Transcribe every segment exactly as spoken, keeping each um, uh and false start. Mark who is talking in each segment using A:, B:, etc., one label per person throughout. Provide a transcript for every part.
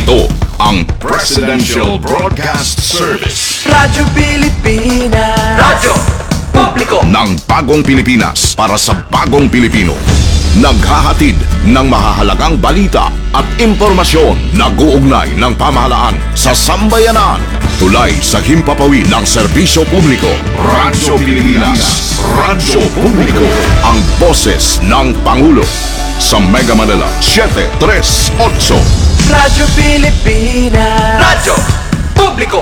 A: Ito ang Presidential Broadcast Service.
B: Radyo Pilipinas. Radyo Publiko
A: ng bagong Pilipinas para sa bagong Pilipino. Naghahatid ng mahahalagang balita at impormasyon na guugnay ng pamahalaan sa sambayanan. Tulay sa himpapawid ng serbisyo publiko. Radyo Pilipinas. Radyo Publiko. Ang boses ng Pangulo. Sa Mega Manila, seven tres eight.
B: Radyo Pilipinas. Radyo Publiko.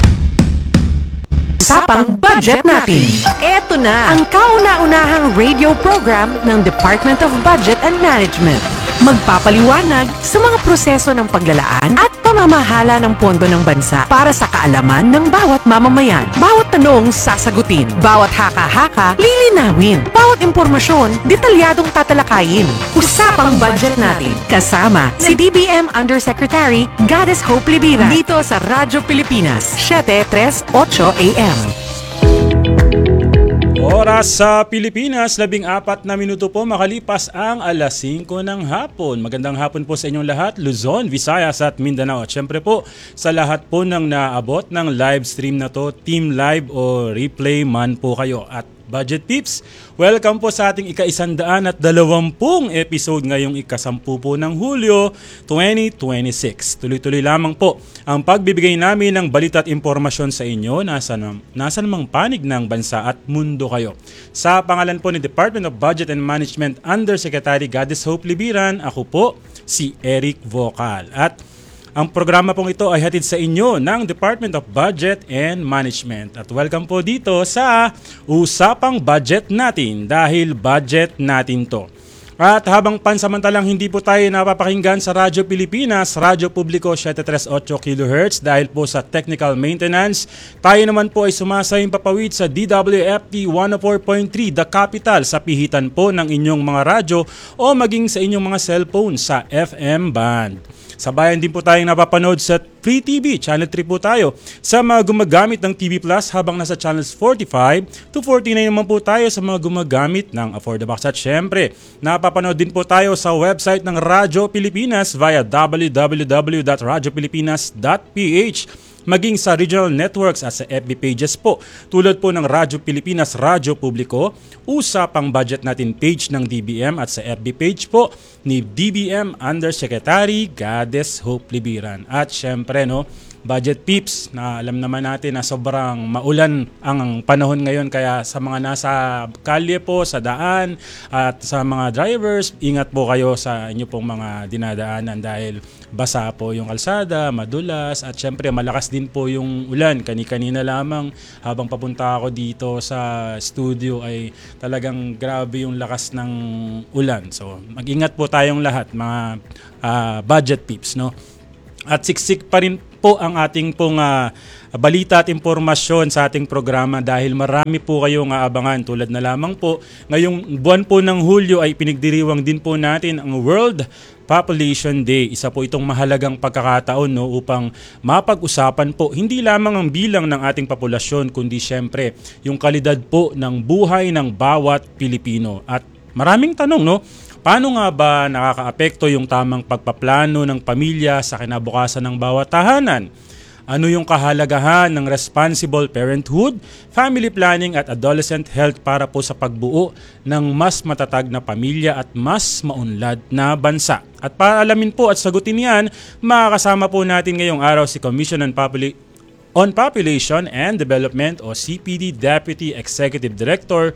C: Usapang budget natin. Eto na ang kauna-unahang radio program ng Department of Budget and Management. Magpapaliwanag sa mga proseso ng paglalaan at pamamahala ng pondo ng bansa para sa kaalaman ng bawat mamamayan. Bawat tanong sasagutin, bawat haka-haka lilinawin, bawat impormasyon detalyadong tatalakayin. Usapang budget natin kasama si D B M Undersecretary Goddess Hope Libira dito sa Radyo Pilipinas, seven tres eight A M.
D: Oras sa Pilipinas, labing apat na minuto po makalipas ang alas singko ng hapon. Magandang hapon po sa inyong lahat, Luzon, Visayas at Mindanao. At syempre po sa lahat po ng naabot ng live stream na to, Team Live o Replay man po kayo. At Budget Tips, welcome po sa ating ika-isandaan at dalawampung episode ngayong ikasampu po ng Hulyo twenty twenty-six. Tuloy-tuloy lamang po ang pagbibigay namin ng balita at impormasyon sa inyo nasa, nasa namang panig ng bansa at mundo kayo. Sa pangalan po ni Department of Budget and Management Undersecretary Goddess Hope Libiran, ako po si Eric Vocal. At ang programa pong ito ay hatid sa inyo ng Department of Budget and Management. At welcome po dito sa Usapang Budget Natin dahil budget natin to. At habang pansamantalang hindi po tayo napapakinggan sa Radyo Pilipinas, Radyo Publiko seven tres eight kilohertz dahil po sa technical maintenance, tayo naman po ay sumasayang papawid sa D W F T one oh four point three The Capital sa pihitan po ng inyong mga radyo o maging sa inyong mga cellphone sa F M band. Sa bayan din po tayong napapanood sa Free T V, Channel three po tayo. Sa mga gumagamit ng T V Plus habang nasa Channels forty-five to forty-nine naman po tayo sa mga gumagamit ng Affordabox. At syempre, napapanood din po tayo sa website ng Radyo Pilipinas via w w w dot radyo pilipinas dot p h, maging sa regional networks at sa F B pages po tulad po ng Radyo Pilipinas, Radyo Publiko, Usapang Budget Natin page ng D B M at sa F B page po ni D B M Undersecretary Goddess Hope Libiran. At syempre no, Budget Peeps, na alam naman natin na sobrang maulan ang panahon ngayon, kaya sa mga nasa kalye po, sa daan at sa mga drivers, ingat po kayo sa inyo pong mga dinadaanan dahil basa po yung kalsada, madulas at syempre malakas din po yung ulan. Kani-kanina lamang habang papunta ako dito sa studio ay talagang grabe yung lakas ng ulan. So mag-ingat po tayong lahat mga uh, Budget Peeps, no? At siksik pa rin po ang ating pong uh, balita at impormasyon sa ating programa dahil marami po kayong aabangan. Tulad na lamang po, ngayong buwan po ng Hulyo ay pinagdiriwang din po natin ang World Population Day. Isa po itong mahalagang pagkakataon no, upang mapag-usapan po hindi lamang ang bilang ng ating populasyon kundi syempre yung kalidad po ng buhay ng bawat Pilipino. At maraming tanong, no? Paano nga ba nakakaapekto yung tamang pagpaplano ng pamilya sa kinabukasan ng bawat tahanan? Ano yung kahalagahan ng responsible parenthood, family planning at adolescent health para po sa pagbuo ng mas matatag na pamilya at mas maunlad na bansa? At para alamin po at sagutin yan, makakasama po natin ngayong araw si Commission on Population On Population and Development o C P D Deputy Executive Director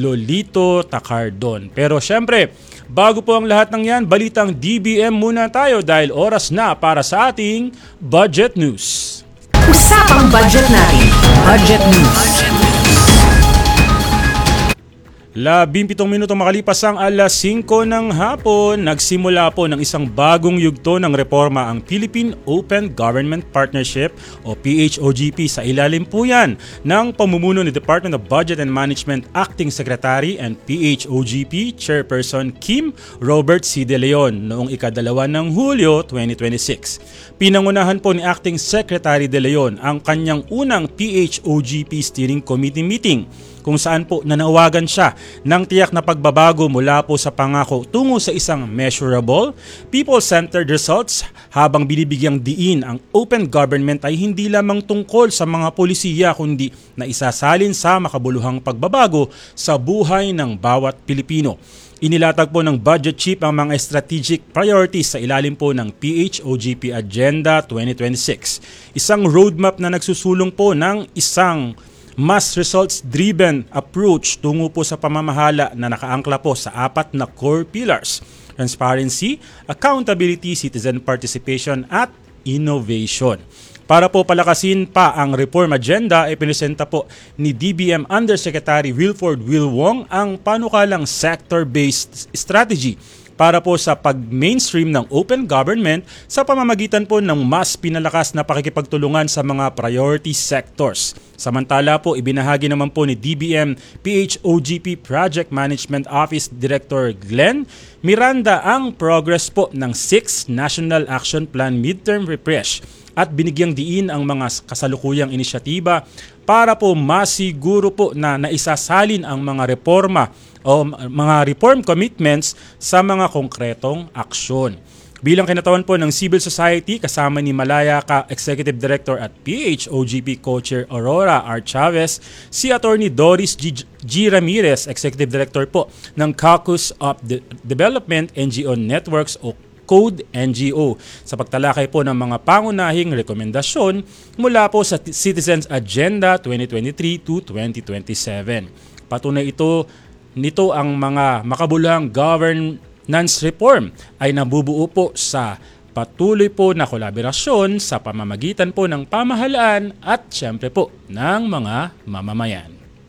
D: Lolito Tacardon. Pero syempre, bago po ang lahat ng yan, balitang D B M muna tayo dahil oras na para sa ating Budget News.
C: Usapang budget natin, Budget News.
D: Labing pitong minuto makalipas ang alas singko ng hapon, nagsimula po ng isang bagong yugto ng reforma ang Philippine Open Government Partnership o P H O G P. Sa ilalim po yan ng pamumuno ni Department of Budget and Management Acting Secretary and P H O G P Chairperson Kim Robert C. De Leon noong ikadalawa ng Hulyo twenty twenty-six. Pinangunahan po ni Acting Secretary De Leon ang kanyang unang P H O G P Steering Committee meeting kung saan po nanawagan siya ng tiyak na pagbabago mula po sa pangako tungo sa isang measurable, people-centered results habang binibigyang diin ang open government ay hindi lamang tungkol sa mga polisiya kundi na isasalin sa makabuluhang pagbabago sa buhay ng bawat Pilipino. Inilatag po ng Budget Chief ang mga strategic priorities sa ilalim po ng P H O G P Agenda twenty twenty-six. Isang roadmap na nagsusulong po ng isang mas results-driven approach tungo po sa pamamahala na nakaangkla po sa apat na core pillars: transparency, accountability, citizen participation, at innovation. Para po palakasin pa ang reform agenda, ipinesenta po ni D B M Undersecretary Wilford Wilwong ang panukalang sector-based strategy para po sa pag-mainstream ng open government sa pamamagitan po ng mas pinalakas na pakikipagtulungan sa mga priority sectors. Samantala po, ibinahagi naman po ni D B M P H O G P Project Management Office Director Glenn Miranda ang progress po ng sixth National Action Plan Midterm Refresh at binigyang diin ang mga kasalukuyang inisyatiba para po masiguro po na naisasalin ang mga reforma o mga reform commitments sa mga konkretong aksyon. Bilang kinatawan po ng civil society kasama ni Malaya Ka Executive Director at P H O G P Co-Chair Aurora R. Chavez, si Attorney Doris G. G. Ramirez, Executive Director po ng Caucus of De- Development N G O Networks o Code N G O sa pagtalakay po ng mga pangunahing rekomendasyon mula po sa Citizens Agenda twenty twenty-three to twenty twenty-seven. Patunay ito nito ang mga makabuluhang governance reform ay nabubuo po sa patuloy po na kolaborasyon sa pamamagitan po ng pamahalaan at syempre po ng mga mamamayan.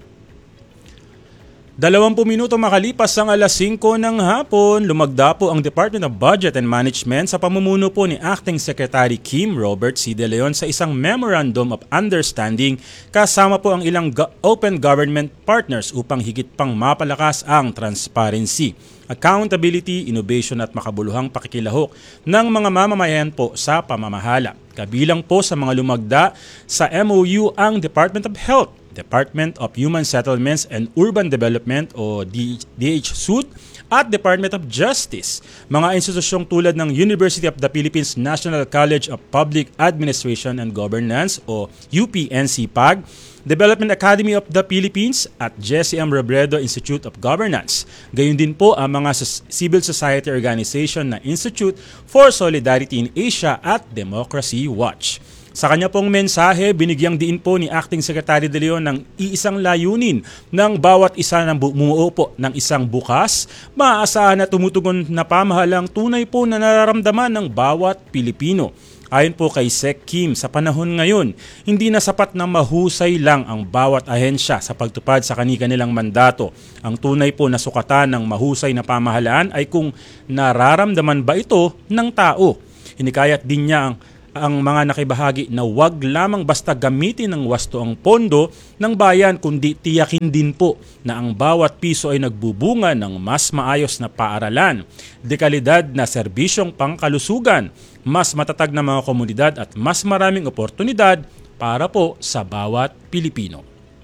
D: Dalawampu minuto makalipas ang alas singko ng hapon, lumagda po ang Department of Budget and Management sa pamumuno po ni Acting Secretary Kim Robert C. De Leon sa isang Memorandum of Understanding kasama po ang ilang go- open government partners upang higit pang mapalakas ang transparency, accountability, innovation at makabuluhang pakikilahok ng mga mamamayan po sa pamamahala. Kabilang po sa mga lumagda sa M O U ang Department of Health, Department of Human Settlements and Urban Development o D H S U D at Department of Justice. Mga institusyong tulad ng University of the Philippines National College of Public Administration and Governance o U P N C P A G, Development Academy of the Philippines at Jesse M. Robredo Institute of Governance. Gayon din po ang mga civil society organization na Institute for Solidarity in Asia at Democracy Watch. Sa kanya pong mensahe, binigyang diin po ni Acting Secretary De Leon ng iisang layunin ng bawat isa ng bumuo po ng isang bukas, maaasahan at tumutugon na pamahalang tunay po na nararamdaman ng bawat Pilipino. Ayon po kay Sec Kim, sa panahon ngayon, hindi na sapat na mahusay lang ang bawat ahensya sa pagtupad sa kani-kanilang mandato. Ang tunay po na sukatan ng mahusay na pamahalaan ay kung nararamdaman ba ito ng tao. Hinikayat din niya ang ang mga nakibahagi na wag lamang basta gamitin ng wasto ang pondo ng bayan kundi tiyakin din po na ang bawat piso ay nagbubunga ng mas maayos na paaralan, dekalidad na serbisyong pangkalusugan, mas matatag na mga komunidad at mas maraming oportunidad para po sa bawat Pilipino.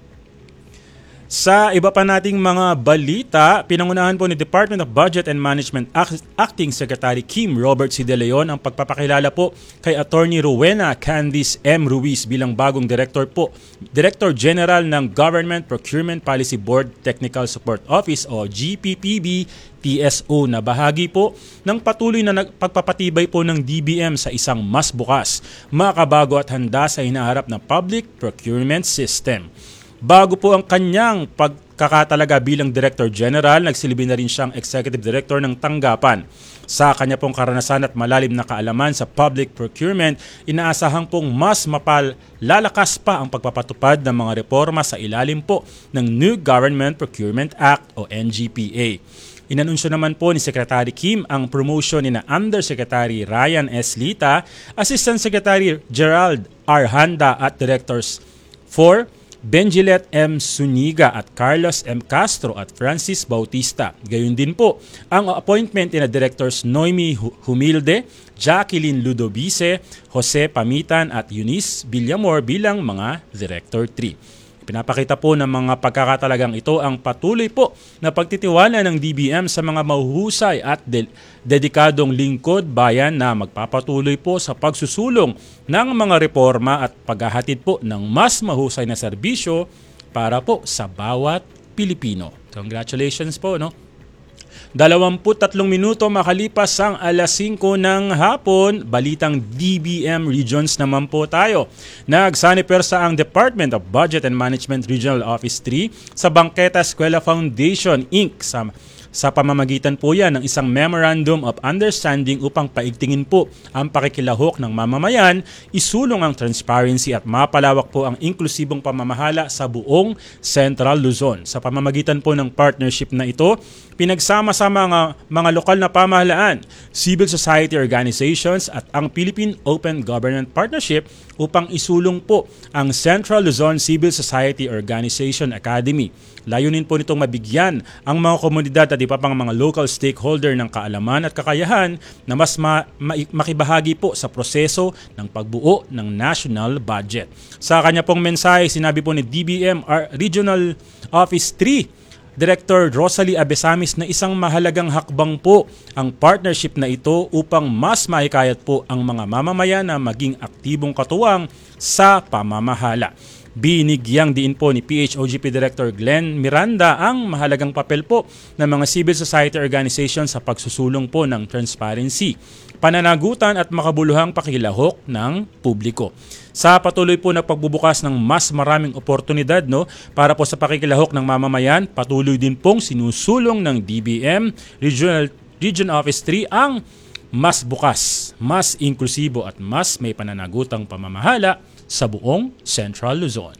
D: Sa iba pa nating mga balita, pinangunahan po ni Department of Budget and Management Acting Secretary Kim Robert C. De Leon ang pagpapakilala po kay Attorney Rowena Candice M. Ruiz bilang bagong Director po, Director General ng Government Procurement Policy Board Technical Support Office o G P P B T S O na bahagi po ng patuloy na pagpapatibay po ng D B M sa isang mas bukas, makabago at handa sa hinaharap na public procurement system. Bago po ang kanyang pagkakatalaga bilang Director General, nagsilbi na rin siyang Executive Director ng tanggapan. Sa kanya pong karanasan at malalim na kaalaman sa public procurement, inaasahang pong mas mapalalakas pa ang pagpapatupad ng mga reforma sa ilalim po ng New Government Procurement Act o N G P A. Inanunsyo naman po ni Secretary Kim ang promotion ni na Undersecretary Ryan S. Lita, Assistant Secretary Gerald R. Handa at Directors for Benjilet M. Suniga at Carlos M. Castro at Francis Bautista. Gayon din po ang appointment ni na Directors Noemi Humilde, Jacqueline Ludovice, Jose Pamitan at Eunice Villamor bilang mga Director three. Pinapakita po ng mga pagkakatalagang ito ang patuloy po na pagtitiwala ng D B M sa mga mahuhusay at de- dedikadong lingkod bayan na magpapatuloy po sa pagsusulong ng mga reforma at paghahatid po ng mas mahusay na serbisyo para po sa bawat Pilipino. Congratulations po, no? Dalawamput tatlong minuto makalipas ang alas singko ng hapon, balitang D B M Regions naman po tayo. Nagsanipersa ang Department of Budget and Management Regional Office three sa Bangketa Eskwela Foundation Incorporated sa Sa pamamagitan po yan ng isang Memorandum of Understanding upang paigtingin po ang pakikilahok ng mamamayan, isulong ang transparency at mapalawak po ang inklusibong pamamahala sa buong Central Luzon. Sa pamamagitan po ng partnership na ito, pinagsama-sama ang mga lokal na pamahalaan, civil society organizations at ang Philippine Open Government Partnership upang isulong po ang Central Luzon Civil Society Organization Academy. Layunin po nitong mabigyan ang mga komunidad at iba pang mga local stakeholder ng kaalaman at kakayahan na mas ma- ma- makibahagi po sa proseso ng pagbuo ng national budget. Sa kanya pong mensahe, sinabi po ni D B M R Regional Office three, Director Rosalie Abesamis na isang mahalagang hakbang po ang partnership na ito upang mas maikayat po ang mga mamamayan na maging aktibong katuwang sa pamamahala. Binigyang diin po ni P H O G P Director Glenn Miranda ang mahalagang papel po ng mga civil society organizations sa pagsusulong po ng transparency, pananagutan at makabuluhang pakilahok ng publiko. Sa patuloy po na pagbubukas ng mas maraming oportunidad, no, para po sa pakikilahok ng mamamayan, patuloy din pong sinusulong ng D B M Regional Region Office three ang mas bukas, mas inklusibo at mas may pananagutang pamamahala sa buong Central Luzon.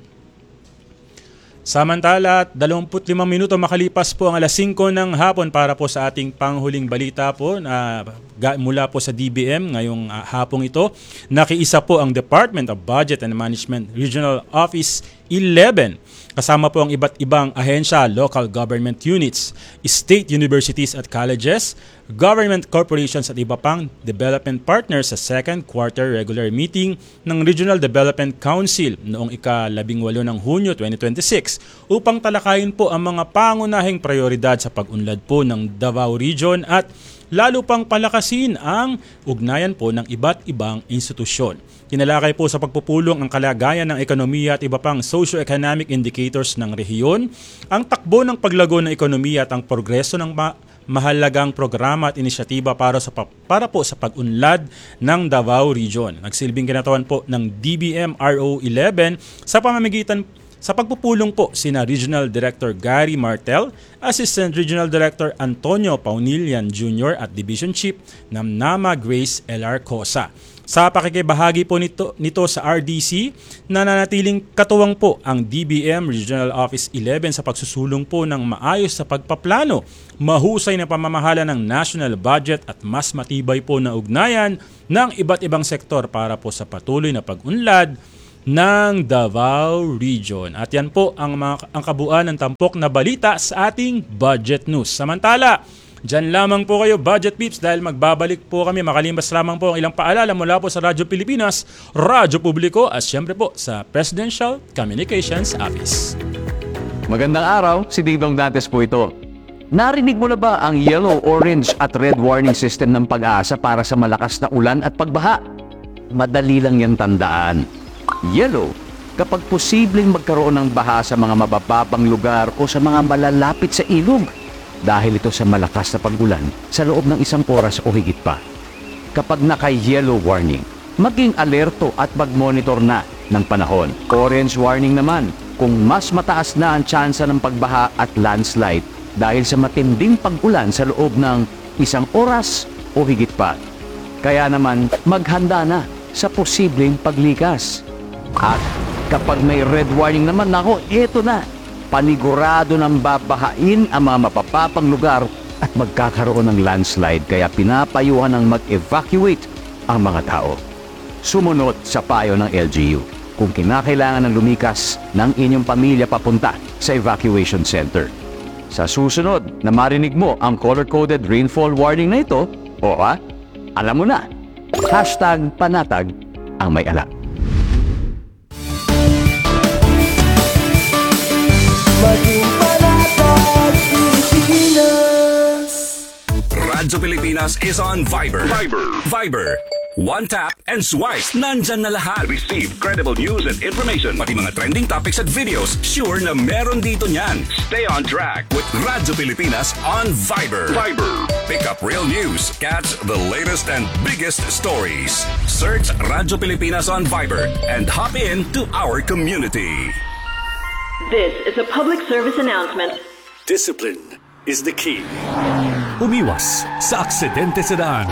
D: Samantala, dalawamput limang minuto makalipas po ang alas singko ng hapon para po sa ating panghuling balita po na mula po sa D B M ngayong uh, hapong ito. Nakiisa po ang Department of Budget and Management Regional Office eleven. Kasama po ang iba't ibang ahensya, local government units, state universities at colleges, government corporations at iba pang development partners sa second quarter regular meeting ng Regional Development Council noong ika-labing walo ng Hunyo twenty twenty-six upang talakayin po ang mga pangunahing prioridad sa pag-unlad po ng Davao Region at lalo pang palakasin ang ugnayan po ng iba't ibang institusyon. Tinalakay po sa pagpupulong ang kalagayan ng ekonomiya at iba pang socio-economic indicators ng rehiyon, ang takbo ng paglago ng ekonomiya at ang progreso ng ma- mahalagang programa at inisyatiba para sa pa- para po sa pag-unlad ng Davao Region. Nagsilbing kinatawan po ng D B M R O eleven sa pamamagitan sa pagpupulong po sina Regional Director Gary Martel, Assistant Regional Director Antonio Paunilian Junior at Division Chief Namnama Grace L R Cosa. Sa pakikibahagi po nito, nito sa R D C, nananatiling katuwang po ang D B M Regional Office eleven sa pagsusulong po ng maayos sa pagpaplano, mahusay na pamamahala ng national budget at mas matibay po na ugnayan ng iba't ibang sektor para po sa patuloy na pag-unlad ng Davao Region. At yan po ang, mga, ang kabuuan ng tampok na balita sa ating Budget News. Samantala, dyan lamang po kayo Budget Peeps dahil magbabalik po kami makalimbas lamang po ang ilang paalala mula po sa Radyo Pilipinas, Radyo Publiko at syempre po sa Presidential Communications Office.
E: Magandang araw, si Dingdong Dantes po ito. Narinig mo na ba ang yellow, orange at red warning system ng pag-asa para sa malakas na ulan at pagbaha? Madali lang yan tandaan. Yellow, kapag posibleng magkaroon ng baha sa mga mabababang lugar o sa mga malalapit sa ilog dahil ito sa malakas na pag-ulan sa loob ng isang oras o higit pa. Kapag naka-yellow warning, maging alerto at mag-monitor na ng panahon. Orange warning naman kung mas mataas na ang tsansa ng pagbaha at landslide dahil sa matinding pag-ulan sa loob ng isang oras o higit pa. Kaya naman maghanda na sa posibleng paglikas. At kapag may red warning naman, nako, eto na. Panigurado ng babahain ang mga mapapapang lugar at magkakaroon ng landslide kaya pinapayuhan ng mag-evacuate ang mga tao. Sumunod sa payo ng L G U kung kinakailangan ng lumikas ng inyong pamilya papunta sa evacuation center. Sa susunod na marinig mo ang color-coded rainfall warning na ito, o ha, alam mo na, hashtag panatag ang may alam.
F: maging panatag Pilipinas.
G: Radyo Pilipinas is on Viber. Viber. Viber. One tap and swipe. Nandyan na lahat. Receive credible news and information. Pati mga trending topics at videos. Sure na meron dito niyan. Stay on track with Radyo Pilipinas on Viber. Viber. Pick up real news. Catch the latest and biggest stories. Search Radyo Pilipinas on Viber and hop in to our community.
H: This is a public service announcement.
I: Discipline is the key. Umiwas sa aksidente sa daan.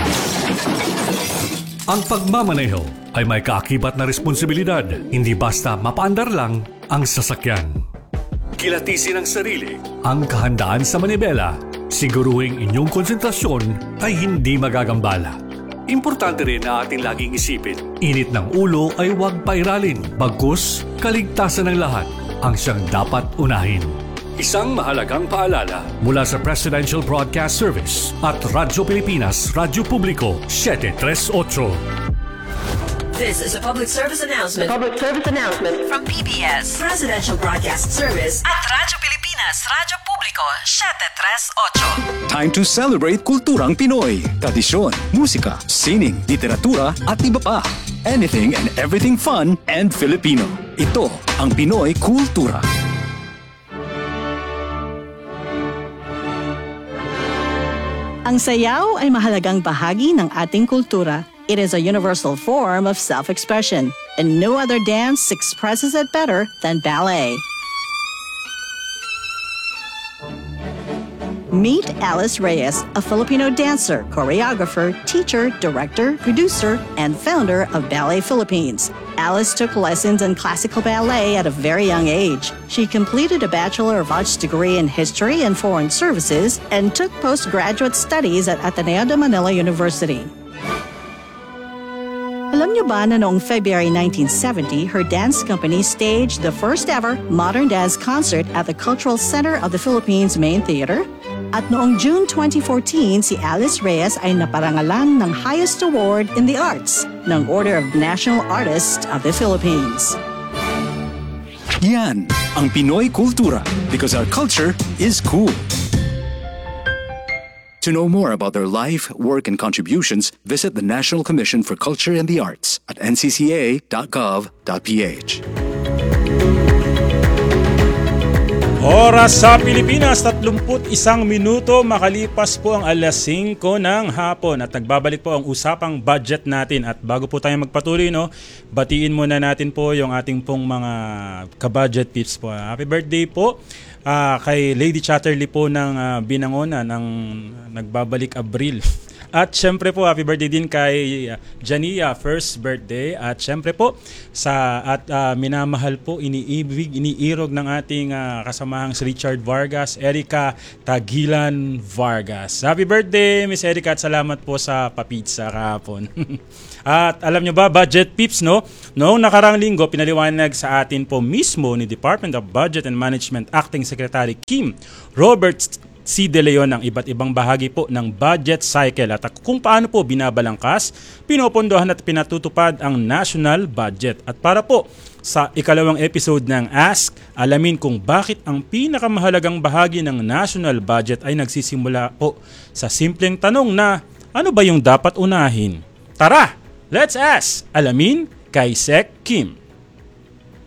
I: Ang pagmamaneho ay may kaakibat na responsibilidad, hindi basta mapaandar lang ang sasakyan. Kilatisin ang sarili, ang kahandaan sa manibela, siguruhing inyong konsentrasyon ay hindi magagambala. Importante rin na ating laging isipin, init ng ulo ay huwag pairalin, bagkus kaligtasan ng lahat ang siyang dapat unahin. Isang mahalagang paalala mula sa Presidential Broadcast Service at Radyo Pilipinas, Radyo Publiko, seven three eight.
H: This is a public service announcement.
J: Public service announcement
H: From P B S
J: Presidential Broadcast Service
H: at Radyo Pilipinas, Radyo Publiko, seven three eight.
K: Time to celebrate kulturang Pinoy, tradisyon, musika, sining, literatura at iba pa. Anything and everything fun and Filipino. Ito ang Pinoy Kultura.
L: Ang sayaw ay mahalagang bahagi ng ating kultura. It is a universal form of self-expression, and no other dance expresses it better than ballet. Meet Alice Reyes, a Filipino dancer, choreographer, teacher, director, producer, and founder of Ballet Philippines. Alice took lessons in classical ballet at a very young age. She completed a Bachelor of Arts degree in History and Foreign Services and took postgraduate studies at Ateneo de Manila University. Alam niyo ba na noong February nineteen seventy, her dance company staged the first ever modern dance concert at the Cultural Center of the Philippines Main Theater? At noong June twenty fourteen, si Alice Reyes ay naparangalan ng highest award in the arts ng Order of National Artist of the Philippines.
K: Yan ang Pinoy Kultura because our culture is cool. To know more about their life, work, and contributions, visit the National Commission for Culture and the Arts at n c c a dot gov dot p h.
D: Oras sa Pilipinas, tatlumpu't isang minuto makalipas po ang alas singko ng hapon at nagbabalik po ang usapang budget natin. At bago po tayo magpatuloy, no, batiin muna natin po yung ating pong mga ka-budget tips po. Happy birthday po uh, kay Lady Chatterley po ng uh, Binangonan ng nagbabalik Abril. At syempre po, happy birthday din kay Jania, first birthday. At syempre po, sa at uh, minamahal po, iniibig, iniirog ng ating uh, kasamahang si Richard Vargas, Erica Tagilan Vargas. Happy birthday, Miss Erica, at salamat po sa papizza kahapon. At alam nyo ba, budget pips, no? Noong nakarang linggo, pinaliwanag sa atin po mismo ni Department of Budget and Management Acting Secretary Kim Robert C. De Leon ang iba't ibang bahagi po ng budget cycle at kung paano po binabalangkas, pinopondohan at pinatutupad ang national budget. At para po sa ikalawang episode ng Ask, alamin kung bakit ang pinakamahalagang bahagi ng national budget ay nagsisimula po sa simpleng tanong na ano ba yung dapat unahin? Tara, let's ask! Alamin kay Sec Kim.